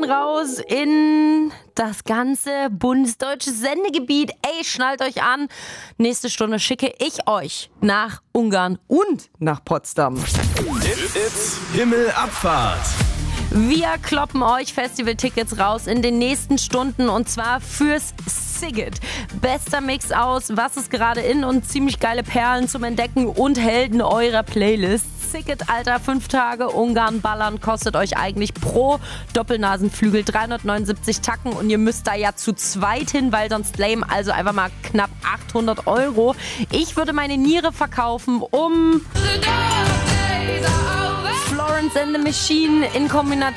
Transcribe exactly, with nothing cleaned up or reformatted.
raus in das ganze bundesdeutsche Sendegebiet. Ey, schnallt euch an. Nächste Stunde schicke ich euch nach Ungarn und nach Potsdam. It's Himmelabfahrt. Wir kloppen euch Festivaltickets raus in den nächsten Stunden und zwar fürs Siget. Bester Mix aus, was ist gerade in und ziemlich geile Perlen zum Entdecken und Helden eurer Playlist. Siget, Alter, fünf Tage Ungarn ballern, kostet euch eigentlich pro Doppelnasenflügel dreihundertneunundsiebzig Tacken und ihr müsst da ja zu zweit hin, weil sonst lame, also einfach mal knapp achthundert Euro. Ich würde meine Niere verkaufen, um Florence and the Machine in Kombination